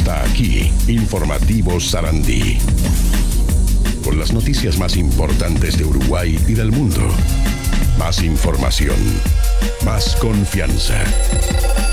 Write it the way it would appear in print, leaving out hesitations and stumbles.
está aquí, Informativo Sarandí. Con las noticias más importantes de Uruguay y del mundo. Más información, más confianza.